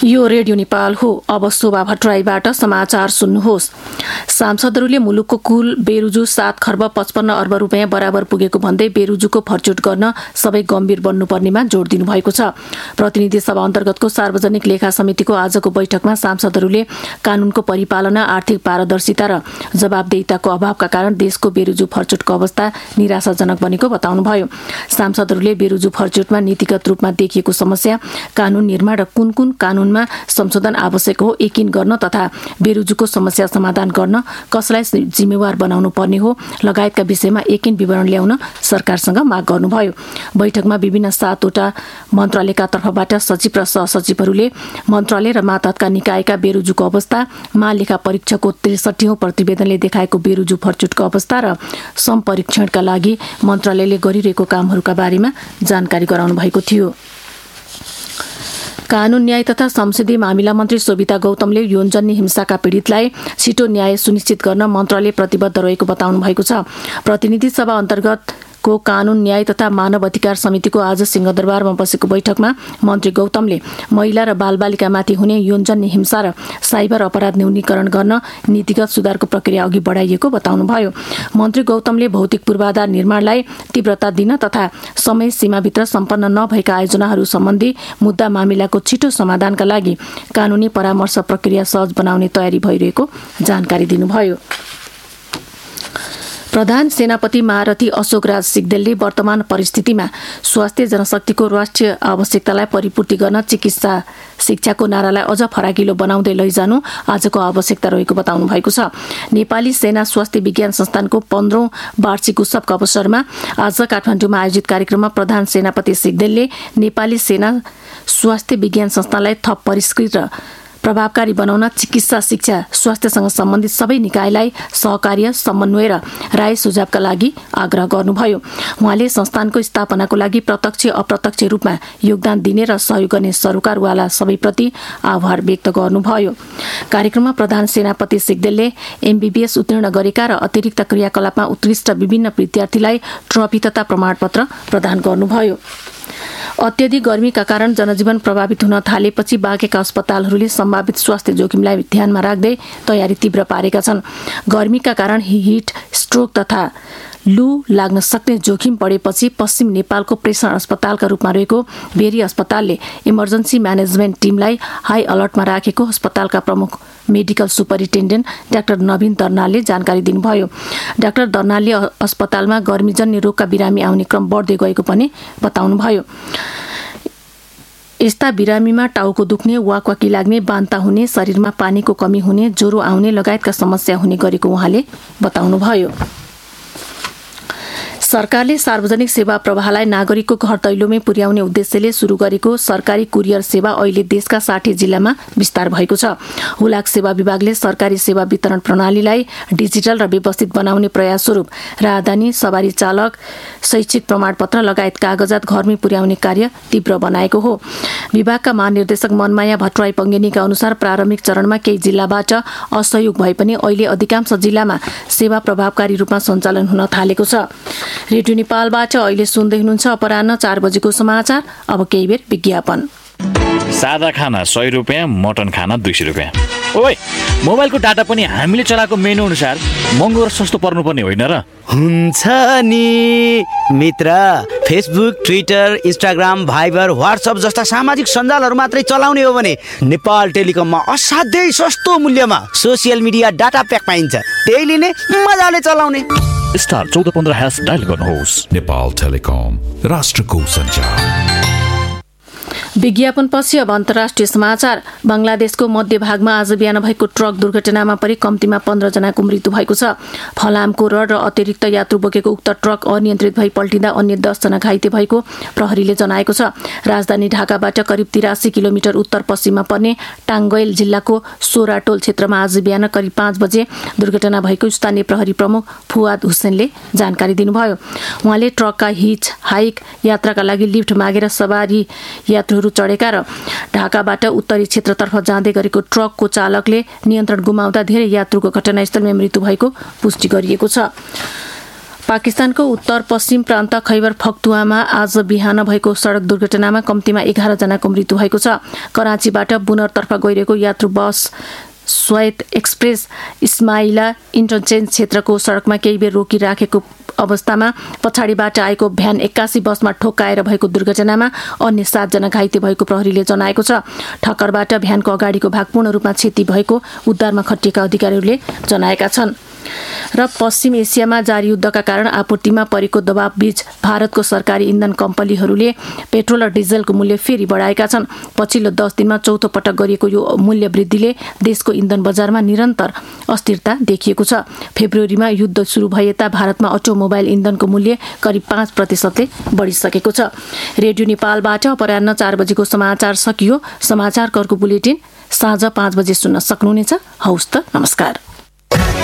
यो रेडियो नेपाल हो। अब शोभा भट्टराईबाट समाचार सुन्नुहोस्। सांसदहरूले मुलुकको कुल बेरुजु 7 खर्ब 55 अर्ब रुपियाँ बराबर पुगेको भन्दै बेरुजुको फर्चुट गर्न सबै गम्भीर बन्नुपर्नेमा जोड दिनुभएको छ। प्रतिनिधि सभा अन्तर्गतको सार्वजनिक लेखा समितिको आजको बैठकमा सांसदहरूले कानूनको परिपालना, आर्थिक पारदर्शिता र जवाबदेहिताको अभावका कारण देशको बेरुजु फर्चुटको अवस्था निराशाजनक बनेको बताउनुभयो। सांसदहरूले बेरुजु फर्चुटमा नीतिगत रूपमा देखिएको समस्या, कानून निर्माण र कुन कुन कानूनमा संशोधन आवश्यक हो यकिन गर्न तथा बेरुजुको समस्या समाधान गर्न कसलाई जिम्मेवार बनाउनु पर्ने हो लगायतका विषयमा यकिन विवरण ल्याउन सरकारसँग माग गर्नुभयो। बैठकमा विभिन्न 7वटा मन्त्रालयका तर्फबाट सचिव र सहसचिवहरूले मन्त्रालय र मातहतका निकायका बेरुजुको अवस्था, महालेखा परीक्षकको 63औं प्रतिवेदनले देखाएको बेरुजु फर्चुटको अवस्था र सम्परीक्षणका लागि मन्त्रालयले गरिरहेको कामहरूका बारेमा जानकारी गराउनु भएको थियो। कानून, न्याय तथा संसदीय मामिला मन्त्री शोभिता गौतमले यौनजन्य हिंसाका पीडितलाई छिटो न्याय सुनिश्चित गर्न मन्त्रालय प्रतिबद्ध रहेको बताउनु भएको छ। प्रतिनिधि सभा अन्तर्गतको कानून, न्याय तथा मानव अधिकार समितिको आज सिंहदरबारमा बसेको बैठकमा मन्त्री गौतमले महिला र बालबालिकामाथि हुने यौनजन्य हिंसा र साइबर अपराध न्यूनीकरण गर्न नीतिगत सुधारको प्रक्रिया अघि बढाइएको बताउनुभयो। मन्त्री गौतमले भौतिक पूर्वाधार निर्माणलाई तीव्रता दिन तथा समय सीमाभित्र सम्पन्न नभएका आयोजनाहरू सम्बन्धी मुद्दा मामिलाको छिटो समाधानका लागि कानूनी परामर्श प्रक्रिया सहज बनाउने तयारी भइरहेको जानकारी दिनुभयो। प्रधान सेनापति महारथी अशोकराज सिग्देलले वर्तमान परिस्थितिमा स्वास्थ्य जनशक्तिको राष्ट्रिय आवश्यकतालाई परिपूर्ति गर्न चिकित्सा शिक्षाको नारालाई अझ फराकिलो बनाउँदै लैजानु आजको आवश्यकता रहेको बताउनु भएको छ। नेपाली सेना स्वास्थ्य विज्ञान संस्थानको 15औं वार्षिक उत्सवका अवसरमा आज काठमाडौँमा आयोजित कार्यक्रममा प्रधान सेनापति सिग्देलले नेपाली सेना स्वास्थ्य विज्ञान संस्थानलाई थप परिष्कृत र प्रभावकारी बनाउन चिकित्सा शिक्षा स्वास्थ्यसँग सम्बन्धित सबै निकायलाई सहकार्य, समन्वय र राय सुझावका लागि आग्रह गर्नुभयो। उहाँले संस्थानको स्थापनाको लागि प्रत्यक्ष अप्रत्यक्ष रूपमा योगदान दिने र सहयोग गर्ने सरकारवाला सबैप्रति आभार व्यक्त गर्नुभयो। कार्यक्रममा प्रधान सेनापति सिग्देलले MBBS उत्तीर्ण गरेका र अतिरिक्त क्रियाकलापमा उत्कृष्ट विभिन्न विद्यार्थीलाई ट्रफी तथा प्रमाणपत्र प्रदान गर्नुभयो। अत्यधिक गर्मीका कारण जनजीवन प्रभावित हुन थालेपछि बाँकेका अस्पतालहरूले सम्भावित स्वास्थ्य जोखिमलाई ध्यानमा राख्दै तयारी तीव्र पारेका छन्। गर्मीका कारण हिट स्ट्रोक तथा लू लाग्न सक्ने जोखिम बढेपछि पश्चिम नेपालको प्रेषण अस्पतालका रूपमा रहेको भेरी अस्पतालले इमर्जेन्सी म्यानेजमेन्ट टिमलाई हाई अलर्टमा राखेको अस्पतालका प्रमुख मेडिकल सुपरिन्टेन्डेन्ट डाक्टर नवीन दर्नालले जानकारी दिनुभयो। डाक्टर दर्नालले अस्पतालमा गर्मीजन्य रोगका बिरामी आउने क्रम बढ्दै गएको पनि बताउनुभयो। यस्ता बिरामीमा टाउको दुख्ने, वाकवाकी लाग्ने, बान्ता हुने, शरीरमा पानीको कमी हुने, ज्वरो आउने लगायतका समस्या हुने गरेको उहाँले बताउनुभयो। सरकारले सार्वजनिक सेवा प्रवाहलाई नागरिकको घर दैलोमै पुर्याउने उद्देश्यले सुरु गरेको सरकारी कुरियर सेवा अहिले देशका 60 जिल्लामा विस्तार भएको छ। हुलाक सेवा विभागले सरकारी सेवा वितरण प्रणालीलाई डिजिटल र व्यवस्थित बनाउने प्रयास स्वरूप राहदानी, सवारी चालक, शैक्षिक प्रमाणपत्र लगायत कागजात घरमै पुर्याउने कार्य तीव्र बनाएको हो। विभागका महानिर्देशक मनमाया भट्टराई पङ्गेनीका अनुसार प्रारम्भिक चरणमा केही जिल्लाबाट असहयोग भए पनि अहिले अधिकांश जिल्लामा सेवा प्रभावकारी रूपमा सञ्चालन हुन थालेको छ। रेडियो नेपालबाट अहिले सुन्दै हुनुहुन्छ अपराह्न 4 बजेको समाचार। अब केही बेर विज्ञापन। सादा खाना 100 रुपियाँ, मटन खाना 200 रुपियाँ। ओइ, मोबाइलको डाटा पनि हामीले चलाएको मेनु अनुसार महँगो र सस्तो पर्नुपर्ने होइन र? हुन्छ नि मित्र, Facebook, Twitter, Instagram, Viber, WhatsApp जस्ता सामाजिक सञ्जालहरू मात्रै चलाउने हो भने नेपाल टेलिकममा असाध्यै सस्तो मूल्यमा सोसियल मिडिया डाटा प्याक पाइन्छ। त्यही लिने, मजाले चलाउने। स्टार 1415# डायल गर्नुहोस्। नेपाल टेलिकम, राष्ट्रको सञ्चार। विज्ञापनपछि अब अन्तर्राष्ट्रिय समाचार। बङ्गलादेशको मध्य भागमा आज बिहान भएको ट्रक दुर्घटनामा परि कम्तीमा 15 जनाको मृत्यु भएको छ। फलामको रड र अतिरिक्त यात्रु बोकेको उक्त ट्रक अनियन्त्रित भई पल्टिँदा अन्य 10 जना घाइते भएको प्रहरीले जनाएको छ। राजधानी ढाकाबाट करिब 83 किलोमिटर उत्तर पश्चिममा पर्ने टाङ्गैल जिल्लाको सोराटोल क्षेत्रमा आज बिहान करिब 5 बजे दुर्घटना भएको स्थानीय प्रहरी प्रमुख फुआद हुसेनले जानकारी दिनुभयो। उहाँले ट्रकका हिच हाइक यात्राका लागि लिफ्ट मागेर सवारी यात्रुहरू चढेका र ढाकाबाट उत्तरी क्षेत्रतर्फ जाँदै गरेको ट्रकको चालकले नियन्त्रण गुमाउँदा धेरै यात्रुको घटनास्थलमा मृत्यु भएको पुष्टि गरिएको छ। पाकिस्तानको उत्तर पश्चिम प्रान्त खैबर पख्तुनमा आज बिहान भएको सडक दुर्घटनामा कम्तीमा 11 जनाको मृत्यु भएको छ। कराँचीबाट बुनरतर्फ गइरहेको यात्रु बस स्वायत्त एक्सप्रेस इस्माइला इन्टरचेन्ज क्षेत्रको सडकमा केही बेर रोकिराखेको अवस्थामा पछाडिबाट आएको भ्यान 81 बसमा ठोक्काएर भएको दुर्घटनामा अन्य 7 जना घाइते भएको प्रहरीले जनाएको छ। ठक्करबाट भ्यानको अगाडिको भाग पूर्ण रूपमा क्षति भएको उद्धारमा खटिएका अधिकारीहरूले जनाएका छन्। र पश्चिम एसियामा जारी युद्धका कारण आपूर्तिमा परेको दबाव बीच भारतको सरकारी इन्धन कम्पनीहरूले पेट्रोल र डिजलको मूल्य फेरि बढाएका छन्। पछिल्लो 10 दिनमा चौथो पटक गरिएको यो मूल्य वृद्धिले देशको इन्धन बजारमा निरन्तर अस्थिरता देखिएको छ। फेब्रुअरीमा युद्ध सुरु भए यता भारतमा अटोमोबाइल इन्धनको मूल्य करिब 5%ले बढिसकेको छ। रेडियो नेपालबाट अपराह्न 4 बजेको समाचार सकियो। समाचारको अर्को बुलेटिन साँझ 5 बजे सुन्न सक्नुहुनेछ। हवस् त, नमस्कार।